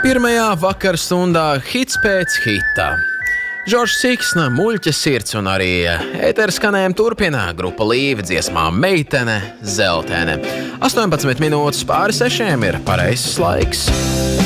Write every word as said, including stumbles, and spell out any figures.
Pirmajā vakar stundā hits pēc hita. Žoržs Siksna, Muļķa sirds un arī ēteru skanējumu turpina grupa Līve dziesmā Meitene Zeltene. astoņpadsmit minūtes pāri sešiem ir pareizs laiks.